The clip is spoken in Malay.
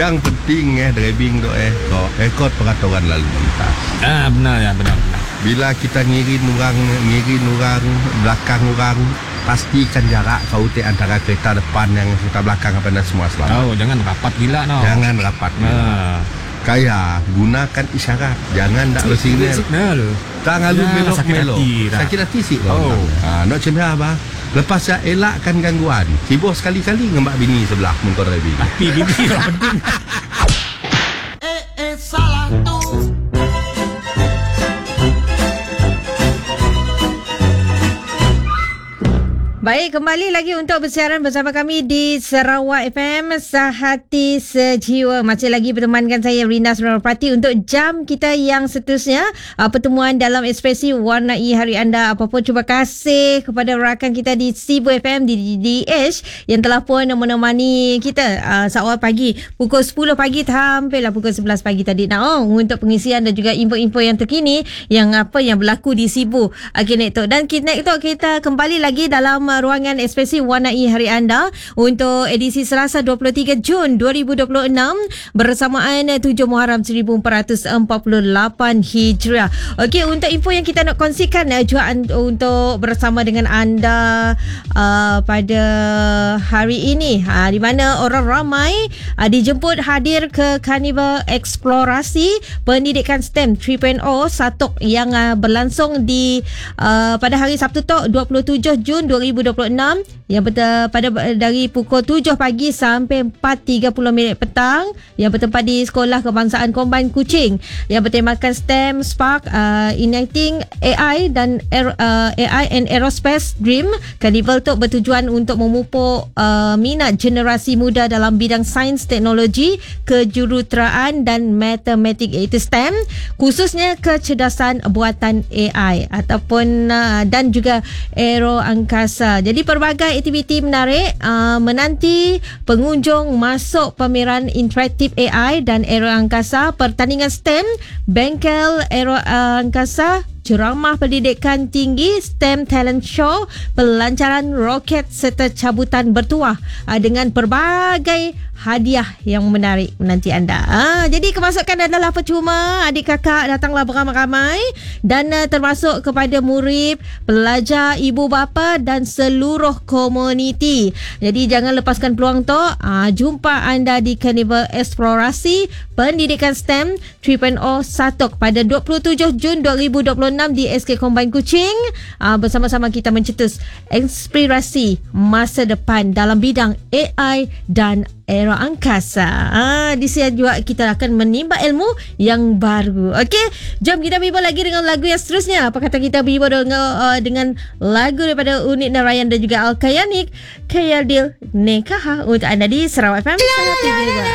Yang penting driving tu rekod peraturan lalu lintas. Benar ya, benar. Bila kita ngirin orang belakang orang, pastikan jarak kau antara kereta depan yang kereta belakang apa dan semua selamat. Jangan rapat gila Jangan rapat. Kaya gunakan isyarat. Jangan tak bersignal. Tak ngalu melok-melok. Sakit hati sih. Nak macam apa? Lepas saya elakkan gangguan. Sibuk sekali-kali ngembak bini sebelah motor driving. Tapi bini lah penting. Salah tu. Baik, kembali lagi untuk bersiaran bersama kami di Sarawak FM Sehati Sejiwa. Masih lagi bertemankan saya Rina Surapati untuk jam kita yang seterusnya, pertemuan dalam ekspresi warnai hari anda. Apa-apa, terima kasih kepada rakan kita di Sibu FM di DH yang telah pun menemani kita seawal pagi pukul 10 pagi hampirlah pukul 11 pagi tadi untuk pengisian dan juga info-info yang terkini yang berlaku di Sibu Connect. Dan kita kembali lagi dalam ruangan ekspresi warnai hari anda untuk edisi Selasa 23 Jun 2026 bersamaan 7 Muharram 1448 Hijriah. Okey, untuk info yang kita nak kongsikan juga untuk bersama dengan anda pada hari ini, di mana orang ramai dijemput hadir ke Karnival Eksplorasi Pendidikan STEM 3.0 Satok yang berlangsung di pada hari Sabtu 27 Jun 2026 yang dari pukul 7 pagi sampai 4.30 minit petang, yang bertempat di Sekolah Kebangsaan Combine Kuching, yang bertemakan STEM Spark Igniting AI dan AI and Aerospace Dream. Karnival tu bertujuan untuk memupuk minat generasi muda dalam bidang sains, teknologi, kejuruteraan dan matematik, iaitu STEM, khususnya kecerdasan buatan AI ataupun dan juga aero angkasa. Jadi pelbagai aktiviti menarik menanti pengunjung masuk pameran interaktif AI dan aero angkasa, pertandingan STEM, bengkel aero angkasa, ceramah pendidikan tinggi, STEM Talent Show, pelancaran roket serta cabutan bertuah dengan pelbagai hadiah yang menarik menanti anda. Jadi kemasukan adalah percuma. Adik kakak datanglah beramai-ramai dan termasuk kepada murid, pelajar, ibu bapa dan seluruh komuniti. Jadi jangan lepaskan peluang tu. Jumpa anda di Karnival Eksplorasi Pendidikan STEM 3.0 Satok pada 27 Jun 2026 di SK Combine Kuching. Bersama-sama kita mencetus inspirasi masa depan dalam bidang AI dan aero angkasa. Di sini juga kita akan menimba ilmu yang baru. Okey, jom kita bimbang lagi dengan lagu yang seterusnya. Apa kata kita bimbang dengan lagu daripada Unit Narayan dan juga Al-Kayanik, Khayal Dil Nekaha untuk anda di Sarawak FM.